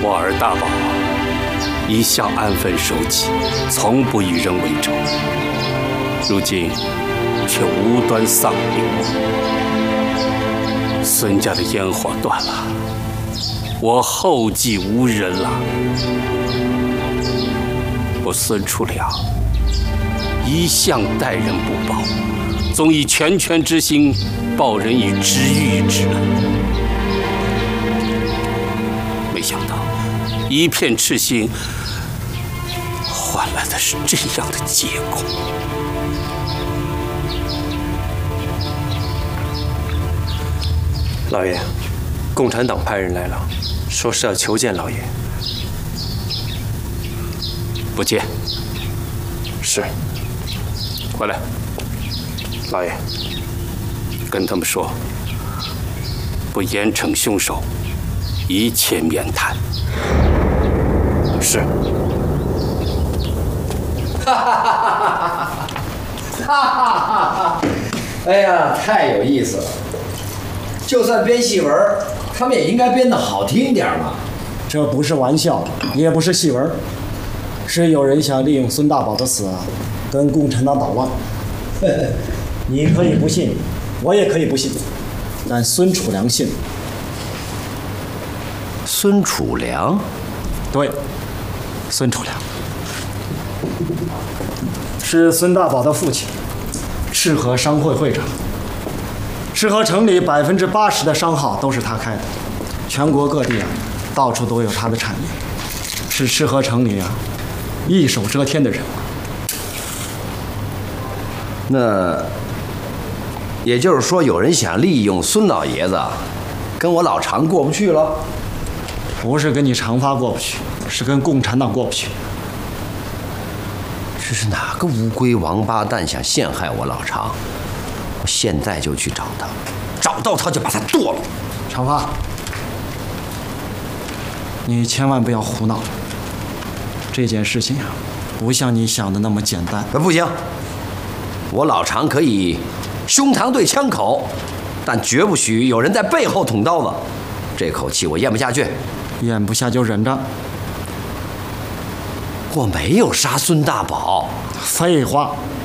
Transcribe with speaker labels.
Speaker 1: 我儿大宝一向安分守己，从不与人为仇，如今却无端丧命。孙家的烟火断了，我后继无人了。我孙楚良一向待人不薄，总以拳拳之心报人以知遇之恩。没想到一片痴心，换来的是这样的结果。
Speaker 2: 老爷，共产党派人来了，说是要求见老爷。
Speaker 1: 不见。
Speaker 2: 是。
Speaker 1: 回来。
Speaker 2: 老爷，
Speaker 1: 跟他们说，不严惩凶手，一切免谈。
Speaker 2: 是。
Speaker 3: 哈哈哈哈哈哈！哎呀，太有意思了！就算编戏文，他们也应该编得好听点嘛。
Speaker 4: 这不是玩笑，也不是戏文，是有人想利用孙大宝的死跟共产党捣乱。你可以不信，我也可以不信，但孙楚良信。
Speaker 5: 孙楚良？
Speaker 4: 对，孙楚良是孙大宝的父亲，赤河商会会长。赤河城里80%的商号都是他开的，全国各地到处都有他的产业，是赤河城里一手遮天的人。
Speaker 5: 那也就是说，有人想利用孙老爷子，跟我老常过不去了？
Speaker 4: 不是跟你常发过不去，是跟共产党过不去。
Speaker 5: 这是哪个乌龟王八蛋想陷害我老常？我现在就去找他，找到他就把他剁了。
Speaker 4: 常发，你千万不要胡闹。这件事情不像你想的那么简单。
Speaker 5: 不行，我老常可以胸膛对枪口，但绝不许有人在背后捅刀子。这口气我咽不下去。
Speaker 4: 咽不下就忍着。
Speaker 5: 我没有杀孙大宝。
Speaker 4: 废话。